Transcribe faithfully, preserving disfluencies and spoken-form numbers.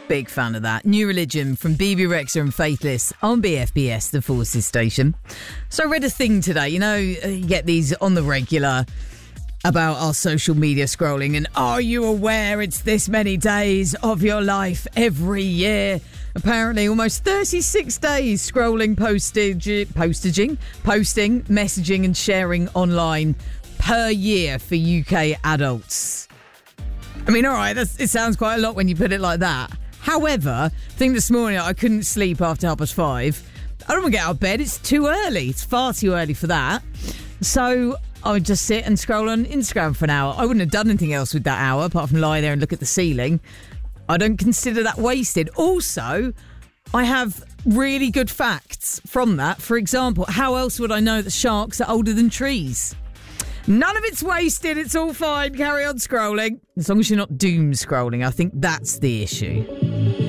Big fan of that. New Religion from B B Rexa and Faithless on B F B S, the Forces station. So I read a thing today, you know, you get these on the regular about our social media scrolling and are you aware it's this many days of your life every year? Apparently almost thirty-six days scrolling, postage, postaging, posting, messaging and sharing online per year for U K adults. I mean, all right, that's, it sounds quite a lot when you put it like that. However, I think this morning I couldn't sleep after half past five. I don't want to get out of bed. It's too early. It's far too early for that. So I would just sit and scroll on Instagram for an hour. I wouldn't have done anything else with that hour apart from lie there and look at the ceiling. I don't consider that wasted. Also, I have really good facts from that. For example, how else would I know that sharks are older than trees? None of it's wasted. It's all fine. Carry on scrolling. As long as you're not doom scrolling, I think that's the issue.